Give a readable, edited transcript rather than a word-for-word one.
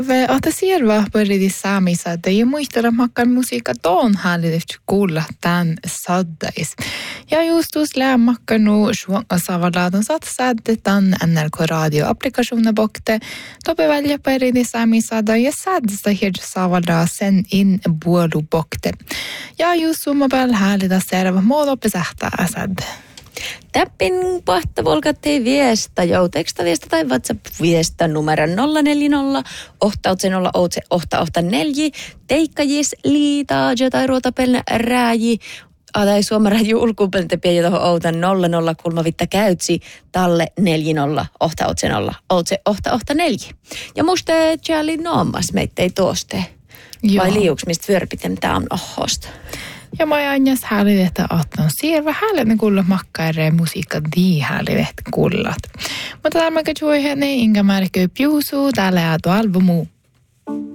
Att sierva började saamisada ja muistella makkan musiikka tuon hallitse kuulla tämän saddais. Ja justus lää makkanu suonga saavalaadon satsade tämän NRK radio-applikationen bokte. Tope välja började saamisada ja sadsta hirja saavalaa sen in buolu bokte. Ja just summapäällä hallita serva muodopesähtää sadde. Täppin pahta volkattei viestä, jouteksta viestä tai WhatsApp-viestä numero 040 ohtautsen 0884 teikkajis liitaa tai ruotapelnä rääji tai suomaraji ulkupelte pieni tuohon outan 00 kulmavitta käytsi talle 40 ohtautsen 0884. Ja musta Charlie Noomas meitä ei tuoste. Vai liuks mistä vyöripitem tää on ohosta. Ja mä aina häälin, että ottan sierva häälinen kuulla makkaire musiikka häälin kuullat. Mutta tämä mä katsoin, että inga märkyy piusuu täällä ja albumu.